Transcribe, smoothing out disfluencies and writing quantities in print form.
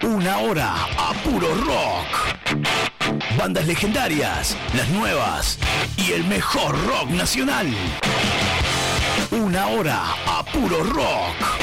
Una hora a puro rock. Bandas legendarias, las nuevas y el mejor rock nacional. Una hora a puro rock.